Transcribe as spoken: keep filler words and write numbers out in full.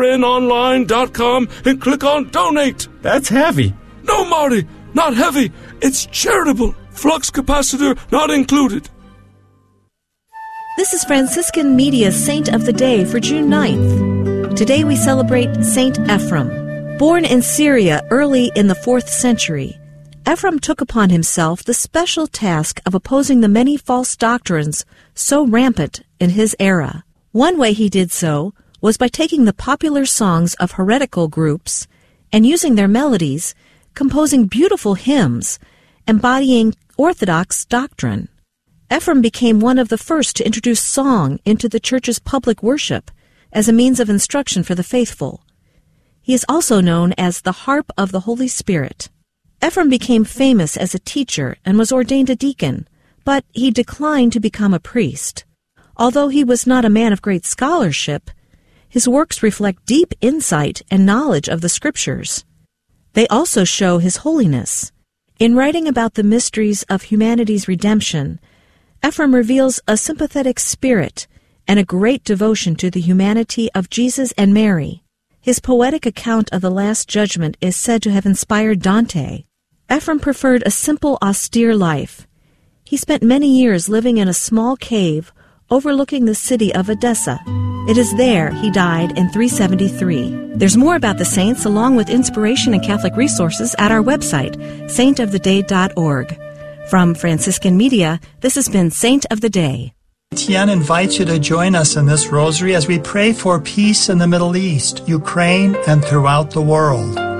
r n online dot com and click on Donate. That's heavy. No, Marty, not heavy. It's charitable. Flux capacitor not included. This is Franciscan Media's Saint of the Day for June ninth. Today we celebrate Saint Ephrem. Born in Syria early in the fourth century, Ephrem took upon himself the special task of opposing the many false doctrines so rampant in his era. One way he did so was by taking the popular songs of heretical groups and using their melodies, composing beautiful hymns, embodying orthodox doctrine. Ephrem became one of the first to introduce song into the church's public worship as a means of instruction for the faithful. He is also known as the Harp of the Holy Spirit. Ephrem became famous as a teacher and was ordained a deacon, but he declined to become a priest. Although he was not a man of great scholarship, his works reflect deep insight and knowledge of the Scriptures. They also show his holiness. In writing about the mysteries of humanity's redemption, Ephrem reveals a sympathetic spirit and a great devotion to the humanity of Jesus and Mary. His poetic account of the Last Judgment is said to have inspired Dante. Ephrem preferred a simple, austere life. He spent many years living in a small cave overlooking the city of Edessa. It is there he died in three seventy-three. There's more about the saints along with inspiration and Catholic resources at our website, saint of the day dot org. From Franciscan Media, this has been Saint of the Day. Etienne invites you to join us in this rosary as we pray for peace in the Middle East, Ukraine, and throughout the world.